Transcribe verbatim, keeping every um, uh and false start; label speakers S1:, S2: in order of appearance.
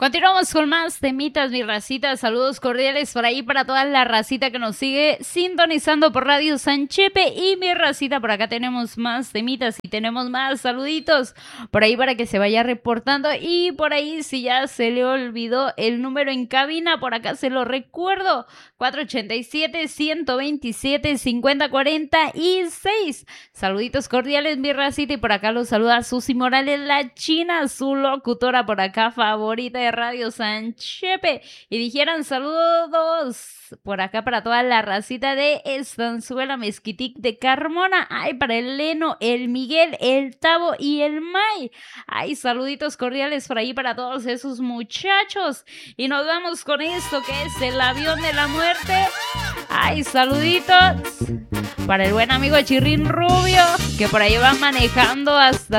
S1: Continuamos con más temitas, mi racita. Saludos cordiales por ahí para toda la racita que nos sigue sintonizando por Radio San Chepe. Y mi racita, por acá tenemos más temitas y tenemos más saluditos por ahí para que se vaya reportando. Y por ahí, si ya se le olvidó el número en cabina, por acá se lo recuerdo: cuatro ochenta y siete, ciento veintisiete, cincuenta cuarenta y seis. Saluditos cordiales, mi racita. Y por acá los saluda Susi Morales, la china, su locutora por acá favorita de Radio San Chepe. Y dijeran saludos por acá para toda la racita de Estanzuela, Mezquitic de Carmona. Ay, para el Leno, el Miguel, el Tavo y el May. Ay, saluditos cordiales por ahí para todos esos muchachos. Y nos vamos con esto que es el avión de la muerte. Ay, saluditos para el buen amigo Chirrín Rubio, que por ahí va manejando hasta